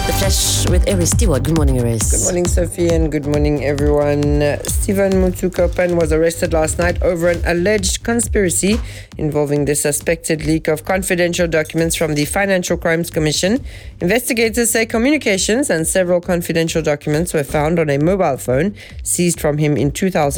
The Flash with Aris Stewart. Good morning, Aris. Good morning, Sophie, and good morning, everyone. Stephen Mutukopan was arrested last night over an alleged conspiracy involving the suspected leak of confidential documents from the Financial Crimes Commission. Investigators say communications and several confidential documents were found on a mobile phone seized from him in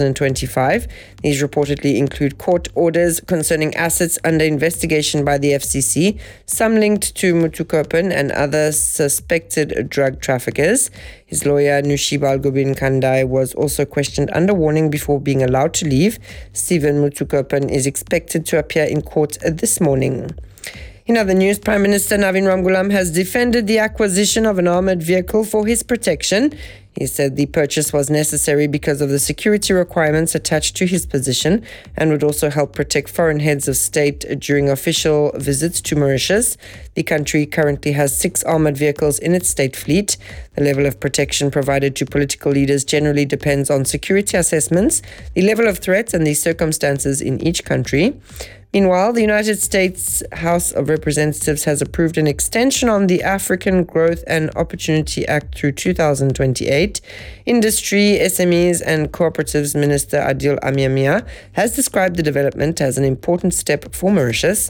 2025. These reportedly include court orders concerning assets under investigation by the FCC, some linked to Mutukopan and other suspected drug traffickers. His lawyer, Nushibal Gobin Kandai, was also questioned under warning before being allowed to leave. Stephen Mutukopan is expected to appear in court this morning. In other news, Prime Minister Navin Ramgoolam has defended the acquisition of an armoured vehicle for his protection. He said the purchase was necessary because of the security requirements attached to his position and would also help protect foreign heads of state during official visits to Mauritius. The country currently has 6 armoured vehicles in its state fleet. The level of protection provided to political leaders generally depends on security assessments, the level of threats and the circumstances in each country. Meanwhile, the United States House of Representatives has approved an extension on the African Growth and Opportunity Act through 2028. Industry, SMEs and Cooperatives Minister Adil Amiamia has described the development as an important step for Mauritius.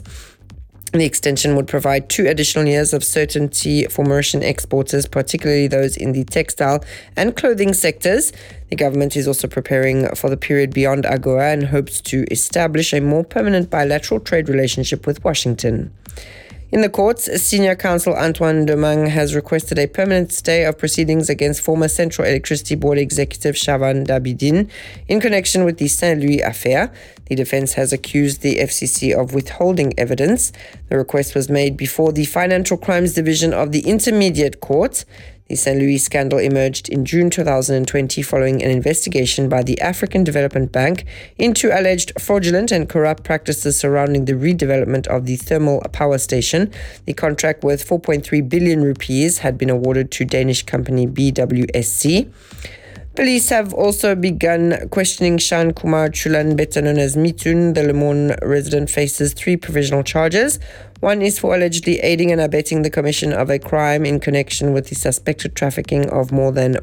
The extension would provide 2 additional years of certainty for Mauritian exporters, particularly those in the textile and clothing sectors. The government is also preparing for the period beyond AGOA and hopes to establish a more permanent bilateral trade relationship with Washington. In the courts, Senior Counsel Antoine Demang has requested a permanent stay of proceedings against former Central Electricity Board Executive Shaban Dabidin in connection with the Saint Louis affair. The defense has accused the FCC of withholding evidence. The request was made before the Financial Crimes Division of the Intermediate Court. The Saint Louis scandal emerged in June 2020 following an investigation by the African Development Bank into alleged fraudulent and corrupt practices surrounding the redevelopment of the thermal power station. The contract, worth 4.3 billion rupees, had been awarded to Danish company BWSC. Police have also begun questioning Shan Kumar Chulan, better known as Mitun. The Le Monde resident faces 3 provisional charges. One is for allegedly aiding and abetting the commission of a crime in connection with the suspected trafficking of more than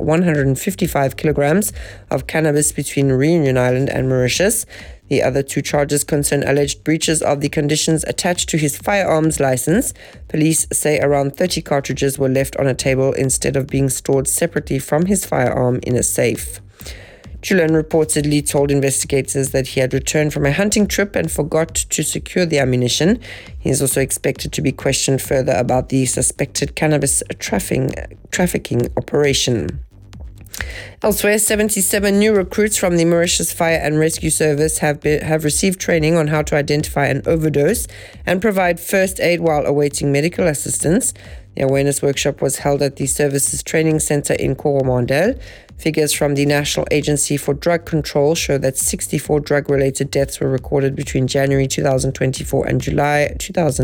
155 kilograms of cannabis between Reunion Island and Mauritius. The other 2 charges concern alleged breaches of the conditions attached to his firearms license. Police say around 30 cartridges were left on a table instead of being stored separately from his firearm in a safe. Chulan reportedly told investigators that he had returned from a hunting trip and forgot to secure the ammunition. He is also expected to be questioned further about the suspected cannabis trafficking operation. Elsewhere, 77 new recruits from the Mauritius Fire and Rescue Service have received training on how to identify an overdose and provide first aid while awaiting medical assistance. The awareness workshop was held at the service's training center in Coromandel. Figures from the National Agency for Drug Control show that 64 drug-related deaths were recorded between January 2024 and July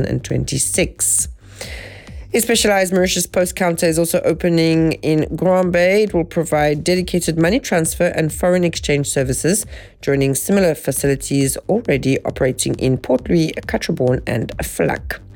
2026. A specialized Mauritius Post counter is also opening in Grand Bay. It will provide dedicated money transfer and foreign exchange services, joining similar facilities already operating in Port Louis, Catrabon and Flac.